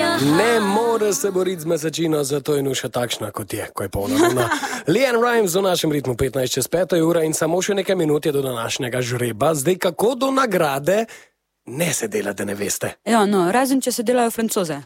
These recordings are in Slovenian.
Ne more se boriti z mesečino, zato je nuša takšna, kot je, ko je polna luna. LeAnn Rimes v našem ritmu 15:05 ura in samo še nekaj minut je do današnjega žreba. Zdaj, kako do nagrade, ne se dela, da ne veste. Ja, no, razen če se delajo Francoze.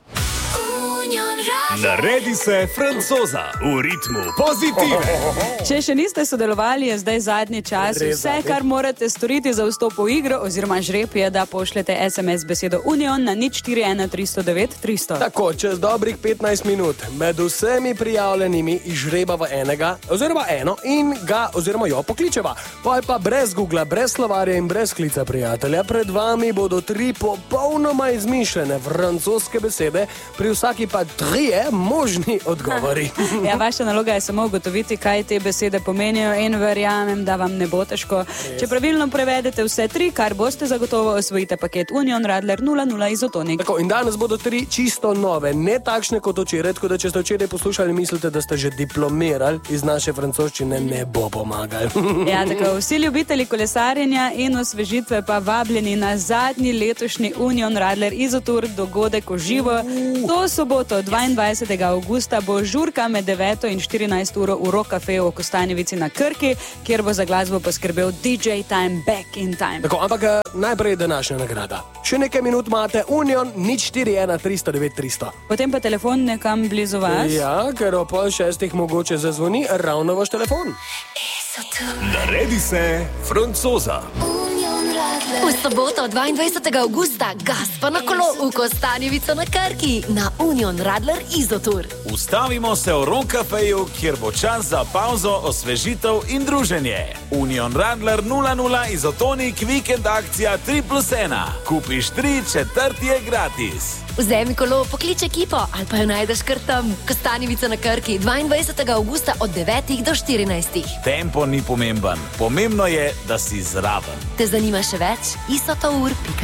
Naredi se Francoza v ritmu pozitive. Če še niste sodelovali, je zdaj zadnji čas. Vse, kar morate storiti za vstop v igro oziroma žreb, je, da pošljete SMS besedo Union na 041309 Tako, čez dobrih 15 minut med vsemi prijavljenimi izžrebava enega oziroma eno in ga oziroma jo pokličeva. Pa brez Googla, brez slovarja in brez klica prijatelja. Pred vami bodo 3 popolnoma izmišljene francoske besede, pri vsaki pa 3 možni odgovori. Ja, vaša naloga je samo ugotoviti, kaj te besede pomenijo in verjamem, da vam ne bo težko. Če pravilno prevedete vse 3, kar boste zagotovo osvojite paket Union Radler 00 Izotonik. Tako, in danes bodo 3 čisto nove, ne takšne kot včeraj, tako da če ste včeraj poslušali, mislite, da ste že diplomirali iz naše francoščine, ne bo pomagali. Ja, tako, vsi ljubitelji kolesarjenja in osvežitve pa vabljeni na zadnji letošnji Union Radler Izotour dogodek v živo. To soboto 22. avgusta bo žurka med 9 in 14 uro v Rock Cafeju v Kostanjevici na Krki, kjer bo za glasbo poskrbel DJ Time Back in Time. Tako, ampak najprej današnja nagrada. Še nekaj minut imate Union 041309 Potem pa telefon nekam blizu vas. Ja, ker o 5:30 mogoče zazvoni ravno vaš telefon. Naredi se Francoza. V soboto 22. avgusta Gaspa na kolo v Kostanjevico na Krki na Union Radler Izotour. Ustavimo se v Rock Cafeju, kjer bo čas za pauzo, osvežitev in druženje. Union Radler 00 Izotonik vikend akcija 3+1. Kupiš 3, četrti je gratis. Vzemi kolo, poklič ekipo ali pa jo najdeš kar tam. Kostanjevica na Krki 22. avgusta od 9 do 14. Tempo ni pomemben. Pomembno je, da si zraven. Te zanima še več? isotour.si